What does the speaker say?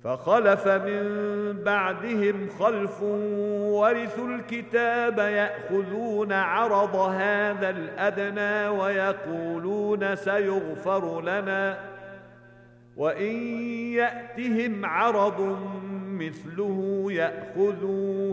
فخلف من بعدهم خلف ورثوا الكتاب يأخذون عرض هذا الأدنى ويقولون سيغفر لنا وإن يأتهم عرض مثله يأخذوه